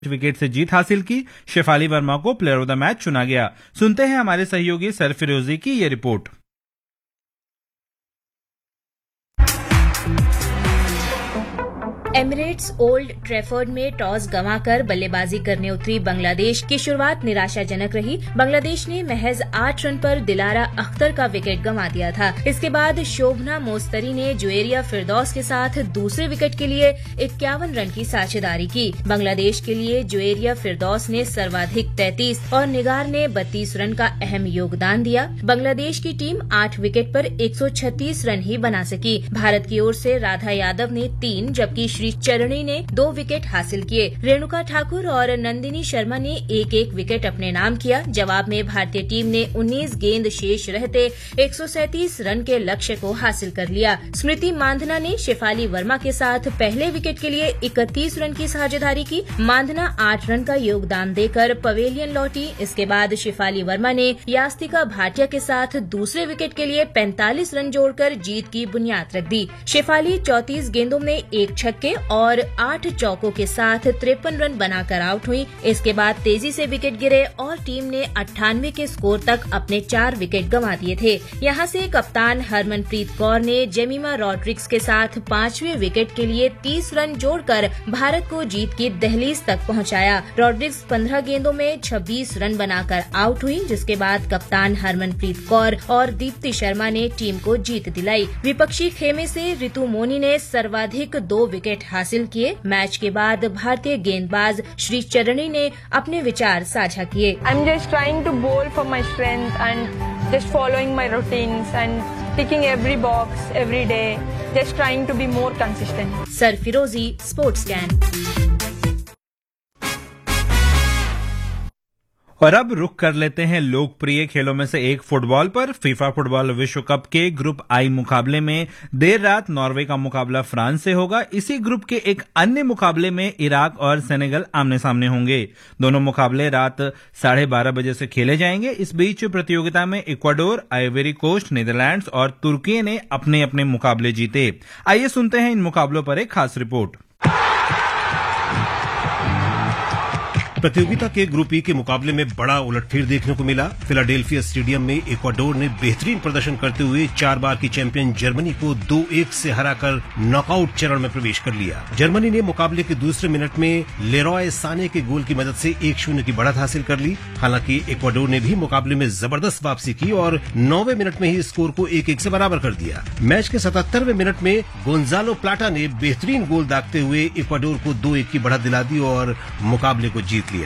Wicket से जीत हासिल की। शेफाली वर्मा को प्लेयर ऑफ द मैच चुना गया। सुनते हैं हमारे सहयोगी सरफिरोजी की ये रिपोर्ट। एमिरेट्स ओल्ड ट्रैफर्ड में टॉस गंवाकर बल्लेबाजी करने उतरी बांग्लादेश की शुरुआत निराशाजनक रही। बांग्लादेश ने महज 8 रन पर दिलारा अख्तर का विकेट गंवा दिया था। इसके बाद शोभना मोस्तरी ने जुएरिया फिरदौस के साथ दूसरे विकेट के लिए 51 रन की साझेदारी की। बांग्लादेश के लिए जुएरिया फिरदौस ने सर्वाधिक 33 और निगार ने 32 रन का अहम योगदान दिया। बांग्लादेश की टीम 8 विकेट पर 136 रन ही बना सकी। भारत की ओर से राधा यादव ने 3 जबकि श्री चरणी ने 2 विकेट हासिल किए। रेणुका ठाकुर और नंदिनी शर्मा ने एक विकेट अपने नाम किया। जवाब में भारतीय टीम ने 19 गेंद शेष रहते 137 रन के लक्ष्य को हासिल कर लिया। स्मृति मांधना ने शेफाली वर्मा के साथ पहले विकेट के लिए 31 रन की साझेदारी की। मांधना 8 रन का योगदान देकर पवेलियन लौटी। इसके बाद शेफाली वर्मा ने यास्तिका भाटिया के साथ दूसरे विकेट के लिए 45 रन जोड़कर जीत की बुनियाद रख दी। शेफाली 34 गेंदों में 1 छक्के और 8 चौकों के साथ 53 रन बनाकर आउट हुई। इसके बाद तेजी से विकेट गिरे और टीम ने 98 के स्कोर तक अपने 4 विकेट गंवा दिए थे। यहां से कप्तान हरमनप्रीत कौर ने जेमिमा रॉड्रिग्स के साथ 5वें विकेट के लिए 30 रन जोड़कर भारत को जीत की दहलीज तक पहुंचाया। रॉड्रिग्स 15 गेंदों में 26 रन बनाकर आउट हुई, जिसके बाद कप्तान हरमनप्रीत कौर और दीप्ति शर्मा ने टीम को जीत दिलाई। विपक्षी खेमे से रितु मोनी ने सर्वाधिक 2 विकेट हासिल किए। मैच के बाद भारतीय गेंदबाज श्री चरणी ने अपने विचार साझा किए। I am just trying to बोल for my strength and just following my routines and ticking every box every day, just trying to be more consistent. सरफिरोजी, sports can. और अब रुख कर लेते हैं लोकप्रिय खेलों में से एक फुटबॉल पर। फीफा फुटबॉल विश्व कप के ग्रुप आई मुकाबले में देर रात नॉर्वे का मुकाबला फ्रांस से होगा। इसी ग्रुप के एक अन्य मुकाबले में इराक और सेनेगल आमने सामने होंगे। दोनों मुकाबले रात 12:30 बजे से खेले जाएंगे। इस बीच प्रतियोगिता में इक्वाडोर, आइवरी कोस्ट, नीदरलैंड्स और तुर्की ने अपने अपने मुकाबले जीते। आइए सुनते हैं इन मुकाबलों पर एक खास रिपोर्ट। प्रतियोगिता के ग्रुप ई के मुकाबले में बड़ा उलटफेर देखने को मिला। फिलाडेल्फिया स्टेडियम में इक्वाडोर ने बेहतरीन प्रदर्शन करते हुए 4 बार की चैंपियन जर्मनी को 2-1 से हराकर नॉकआउट चरण में प्रवेश कर लिया। जर्मनी ने मुकाबले के दूसरे मिनट में लेरॉय साने के गोल की मदद से 1-0 की बढ़त हासिल कर ली। हालांकि इक्वाडोर ने भी मुकाबले में जबरदस्त वापसी की और 9वें मिनट में ही स्कोर को 1-1 से बराबर कर दिया। मैच के 77वें मिनट में गोंजालो प्लाटा ने बेहतरीन गोल दागते हुए इक्वाडोर को 2-1 की बढ़त दिला दी और मुकाबले को जीत लिया।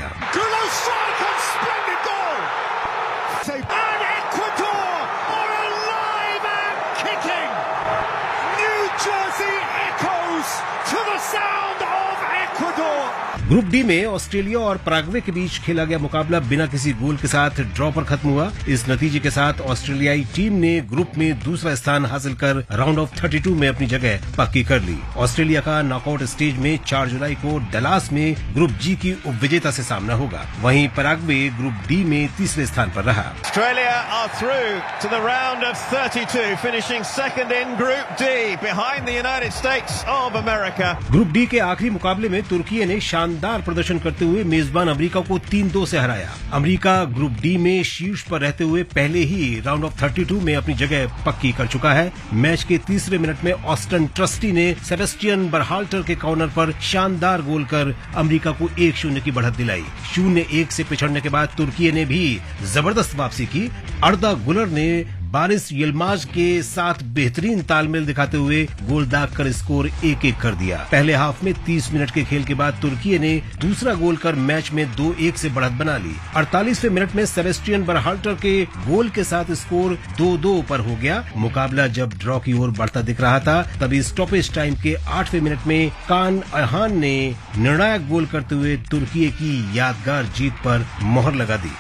ग्रुप डी में ऑस्ट्रेलिया और पैराग्वे के बीच खेला गया मुकाबला बिना किसी गोल के साथ ड्रॉ पर खत्म हुआ। इस नतीजे के साथ ऑस्ट्रेलियाई टीम ने ग्रुप में दूसरा स्थान हासिल कर राउंड ऑफ 32 में अपनी जगह पक्की कर ली। ऑस्ट्रेलिया का नॉकआउट स्टेज में 4 जुलाई को डलास में ग्रुप जी की उपविजेता से सामना होगा। वहीं पैराग्वे ग्रुप डी में तीसरे स्थान पर रहा। Australia are through to the round of 32, finishing second in Group D behind the United States of America. Group D के आखिरी मुकाबले में तुर्की ने शानदार प्रदर्शन करते हुए मेजबान अमेरिका को 3-2 से हराया। अमेरिका ग्रुप डी में शीर्ष पर रहते हुए पहले ही राउंड ऑफ 32 में अपनी जगह पक्की कर चुका है। मैच के तीसरे मिनट में ऑस्टन ट्रस्टी ने सेबेस्टियन बरहाल्टर के कॉर्नर पर शानदार गोल कर अमेरिका को 1-0 की बढ़त दिलाई। 0-1 से पिछड़ने के बाद तुर्की ने भी जबरदस्त वापसी की। अर्दा गुलर ने बारिस यिल्माज के साथ बेहतरीन तालमेल दिखाते हुए गोल दाग कर स्कोर 1-1 कर दिया। पहले हाफ में 30 मिनट के खेल के बाद तुर्की ने दूसरा गोल कर मैच में 2-1 से बढ़त बना ली। 48वें मिनट में सेबेस्टियन बरहाल्टर के गोल के साथ स्कोर 2-2 पर हो गया। मुकाबला जब ड्रॉ की ओर बढ़ता दिख रहा था तभी स्टॉपेज टाइम के 8वें मिनट में कान अहान ने निर्णायक गोल करते हुए तुर्की की यादगार जीत पर मोहर लगा दी।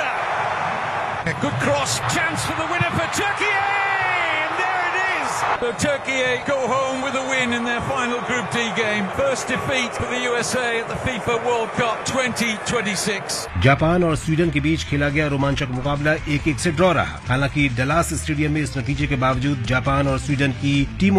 A good cross, chance for the winner for Turkey, and there it is. The Turkey go home with a win in their final Group D game. First defeat for the USA at the FIFA World Cup 2026. Japan और Sweden के बीच खेला गया रोमांचक मुकाबला 1-1 से draw रहा। हालांकि Dallas stadium में इस नतीजे के बावजूद जापान और स्वीडन की टीमों